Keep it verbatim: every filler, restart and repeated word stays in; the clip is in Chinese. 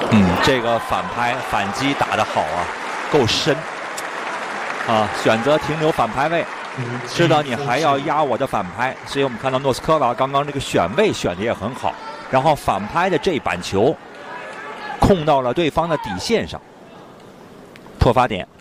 嗯，这个反拍反击打得好啊，够深啊，选择停留反拍位，知道你还要压我的反拍，所以我们看到诺斯科娃刚刚这个选位选的也很好，然后反拍的这板球控到了对方的底线上，破发点。